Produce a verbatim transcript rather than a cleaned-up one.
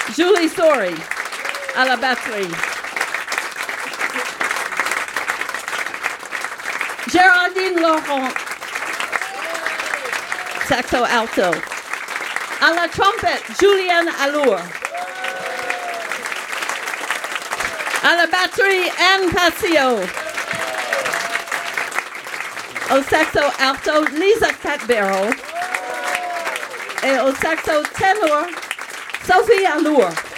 Julie Sori à la batterie. Géraldine Laurent, saxo alto. À la trompette, Julienne Allure. À la batterie, Anne Passio. Au saxo alto, Lisa Catbarrow. Et au saxo ténor, Sophie Allure.